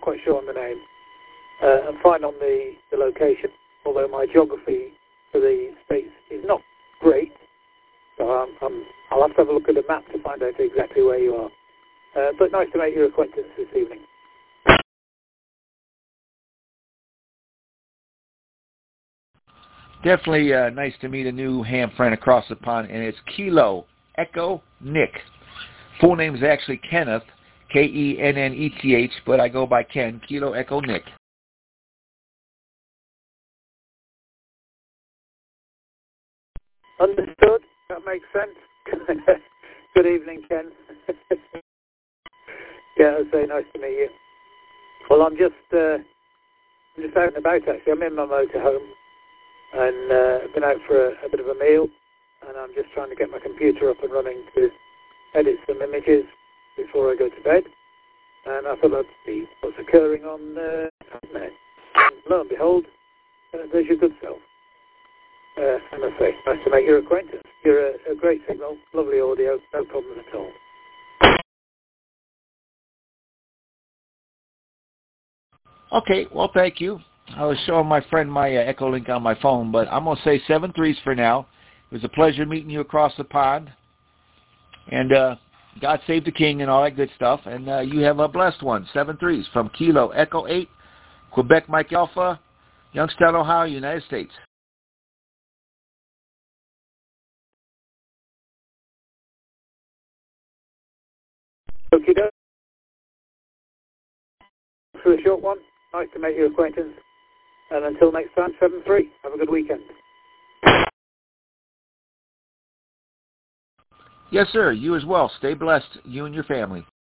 quite sure on the name. I'm fine on the location, although my geography for the States is not great. So I'll have to have a look at the map to find out exactly where you are. But nice to make your acquaintance this evening. Definitely nice to meet a new ham friend across the pond, and it's Kilo Echo Nick. Full name is actually Kenneth, Kenneth, but I go by Ken, Kilo Echo Nick. Understood. That makes sense. Good evening, Ken. Yeah, I'd say nice to meet you. Well, I'm just out and about, actually. I'm in my motorhome, and I've been out for a bit of a meal, and I'm just trying to get my computer up and running to edit some images before I go to bed. And I thought I'd see what's occurring on there. And lo and behold, there's your good self. And I say, nice to make your acquaintance. You're a great signal, lovely audio, no problem at all. Okay, well, thank you. I was showing my friend my Echo Link on my phone, but I'm going to say 7-3s for now. It was a pleasure meeting you across the pond. And God save the king and all that good stuff. And you have a blessed one. 7-3s from Kilo Echo 8, Quebec Mike Alpha, Youngstown, Ohio, United States. Okay, for a short one, nice to make your acquaintance. And until next time, 7-3. Have a good weekend. Yes, sir. You as well. Stay blessed, you and your family.